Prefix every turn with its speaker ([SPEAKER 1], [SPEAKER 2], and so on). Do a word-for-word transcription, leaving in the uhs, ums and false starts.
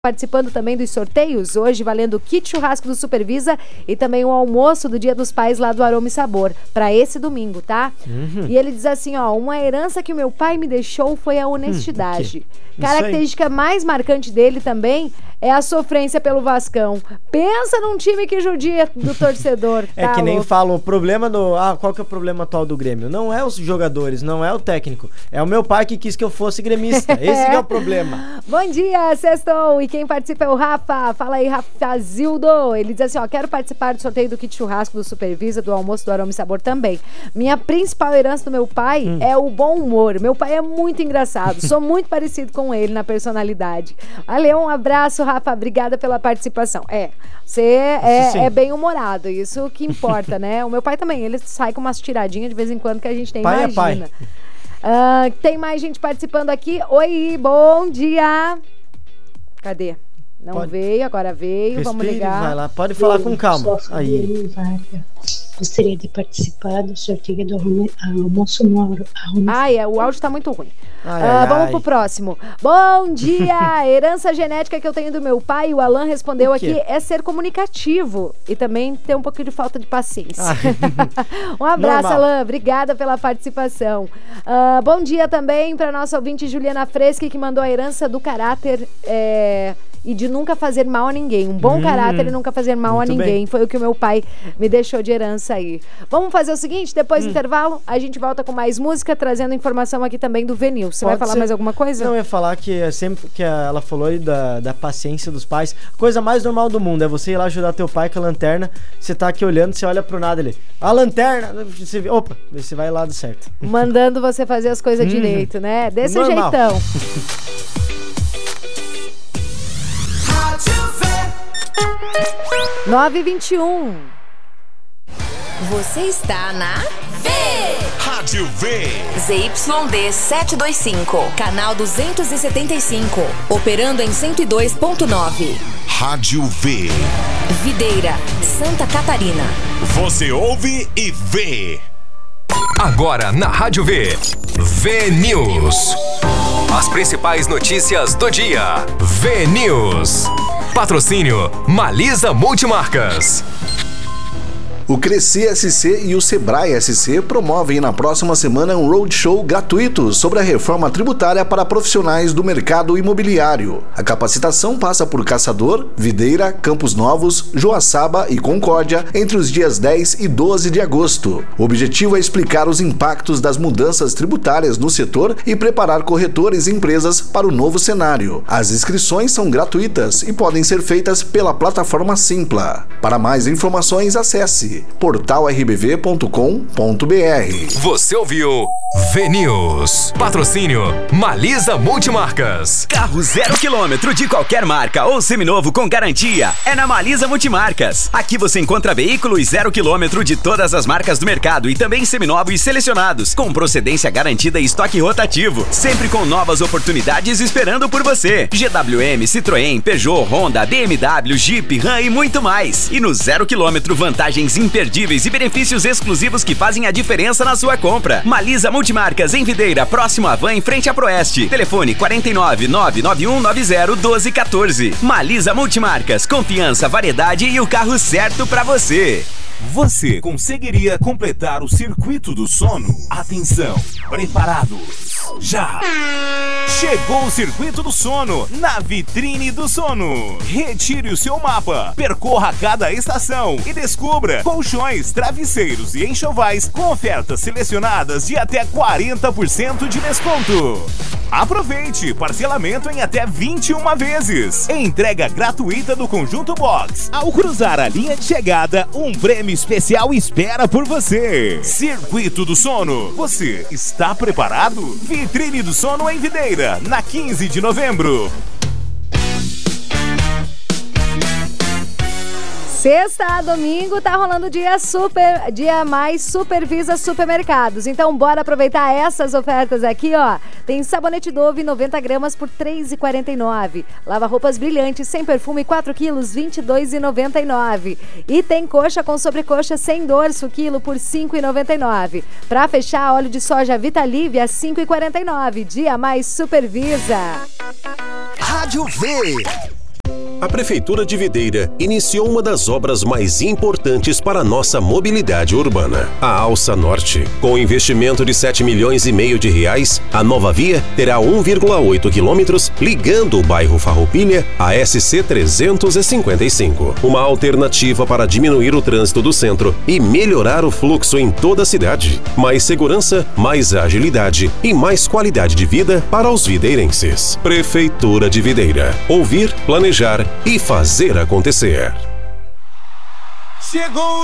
[SPEAKER 1] Participando também dos sorteios, hoje valendo o kit churrasco do Supervisa e também o almoço do Dia dos Pais lá do Aroma e Sabor, para esse domingo, tá? Uhum. E ele diz assim, ó, uma herança que o meu pai me deixou foi a honestidade. Hum, Característica mais marcante dele também é a sofrência pelo Vascão. Pensa num time que judia do torcedor.
[SPEAKER 2] É
[SPEAKER 1] tá
[SPEAKER 2] que nem
[SPEAKER 1] louco.
[SPEAKER 2] falam, o problema do... Ah, qual que é o problema atual do Grêmio? Não é os jogadores, não é o técnico. É o meu pai que quis que eu fosse gremista. Esse que é o problema.
[SPEAKER 1] Bom dia, sextou. E quem participa é o Rafa. Fala aí, Rafazildo. Ele diz assim, ó, quero participar do sorteio do kit churrasco do Supervisa, do almoço do Aroma e Sabor também. Minha principal herança do meu pai hum. é o bom humor. Meu pai é muito engraçado. Sou muito parecido com ele na personalidade. Valeu, um abraço, Rafa, obrigada pela participação. É, você é, é bem humorado, isso que importa, né? O meu pai também, ele sai com umas tiradinhas de vez em quando que a gente tem,
[SPEAKER 2] pai
[SPEAKER 1] imagina.
[SPEAKER 2] É pai.
[SPEAKER 1] Uh, tem mais gente participando aqui. Oi, bom dia. Cadê? Não Pode. veio, agora veio, Respire, vamos ligar.
[SPEAKER 2] Vai lá, pode falar com calma.
[SPEAKER 3] Aí. Gostaria de participar do sorteio do almoço no Aroma.
[SPEAKER 1] Ai, é, o áudio tá muito ruim.
[SPEAKER 2] Ai,
[SPEAKER 1] uh,
[SPEAKER 2] ai,
[SPEAKER 1] vamos
[SPEAKER 2] ai.
[SPEAKER 1] pro próximo. Bom dia! Herança genética que eu tenho do meu pai, o Alan respondeu aqui, é ser comunicativo e também ter um pouquinho de falta de paciência. Um abraço, Normal. Alan. Obrigada pela participação. Uh, bom dia também para nossa ouvinte Juliana Freschi, que mandou a herança do caráter... É... e de nunca fazer mal a ninguém. Um bom hum, caráter e nunca fazer mal a ninguém. Bem. Foi o que o meu pai me deixou de herança aí. Vamos fazer o seguinte, depois hum. do intervalo, a gente volta com mais música, trazendo informação aqui também do Venil. Você Pode vai falar ser. mais alguma coisa?
[SPEAKER 2] Não, eu ia falar que é sempre que ela falou aí da, da paciência dos pais. A coisa mais normal do mundo é você ir lá ajudar teu pai com a lanterna. Você tá aqui olhando, você olha pro nada ali. A lanterna, você vê, opa, você vai lá do certo.
[SPEAKER 1] Mandando você fazer as coisas hum. direito, né? Desse
[SPEAKER 2] normal.
[SPEAKER 1] jeitão. nove e vinte e um.
[SPEAKER 4] Você está na V.
[SPEAKER 5] Rádio V.
[SPEAKER 4] Z Y D setecentos e vinte e cinco, canal duzentos e setenta e cinco, operando em cento e dois ponto nove.
[SPEAKER 5] Rádio V.
[SPEAKER 4] Videira, Santa Catarina.
[SPEAKER 5] Você ouve e vê.
[SPEAKER 6] Agora na Rádio V. V News. As principais notícias do dia. V News. Patrocínio Malisa Multimarcas.
[SPEAKER 7] O Crescer S C e o Sebrae S C promovem na próxima semana um roadshow gratuito sobre a reforma tributária para profissionais do mercado imobiliário. A capacitação passa por Caçador, Videira, Campos Novos, Joaçaba e Concórdia entre os dias dez e doze de agosto. O objetivo é explicar os impactos das mudanças tributárias no setor e preparar corretores e empresas para o novo cenário. As inscrições são gratuitas e podem ser feitas pela plataforma Simpla. Para mais informações, acesse portal r b v ponto com ponto b r.
[SPEAKER 6] Você ouviu V News. Patrocínio Malisa Multimarcas.
[SPEAKER 8] Carro zero quilômetro de qualquer marca ou seminovo com garantia é na Malisa Multimarcas. Aqui você encontra veículos zero quilômetro de todas as marcas do mercado e também seminovos selecionados, com procedência garantida e estoque rotativo, sempre com novas oportunidades esperando por você. G W M, Citroën, Peugeot, Honda, B M W, Jeep, Ram e muito mais. E no zero quilômetro, vantagens imperdíveis e benefícios exclusivos que fazem a diferença na sua compra. Malisa Multimarcas em Videira, próximo à Van, em frente à Proeste. Telefone quatro nove nove nove um nove zero um dois um quatro. Malisa Multimarcas, confiança, variedade e o carro certo pra você.
[SPEAKER 5] Você conseguiria completar o circuito do sono? Atenção, preparados, já! Chegou o circuito do sono na vitrine do sono. Retire o seu mapa, percorra cada estação e descubra colchões, travesseiros e enxovais com ofertas selecionadas de até quarenta por cento de desconto. Aproveite parcelamento em até vinte e uma vezes. Entrega gratuita do conjunto box. Ao cruzar a linha de chegada, um prêmio especial espera por você. Circuito do Sono. Você está preparado? Vitrine do Sono em Videira, na quinze de novembro.
[SPEAKER 1] Sexta a domingo tá rolando dia super, dia mais Supervisa Supermercados. Então bora aproveitar essas ofertas aqui, ó. Tem sabonete Dove noventa gramas por três reais e quarenta e nove centavos. Lava roupas brilhantes sem perfume quatro quilos, vinte e dois reais e noventa e nove centavos. E tem coxa com sobrecoxa sem dorso quilo por cinco reais e noventa e nove centavos. Pra fechar, óleo de soja Vitalívia cinco reais e quarenta e nove centavos. Dia mais Supervisa.
[SPEAKER 5] Rádio V.
[SPEAKER 9] A Prefeitura de Videira iniciou uma das obras mais importantes para a nossa mobilidade urbana, a Alça Norte. Com investimento de sete milhões e meio de reais, a nova via terá um vírgula oito quilômetros ligando o bairro Farroupilha à S C trezentos e cinquenta e cinco. Uma alternativa para diminuir o trânsito do centro e melhorar o fluxo em toda a cidade. Mais segurança, mais agilidade e mais qualidade de vida para os videirenses. Prefeitura de Videira. Ouvir, planejar e fazer acontecer.
[SPEAKER 5] Chegou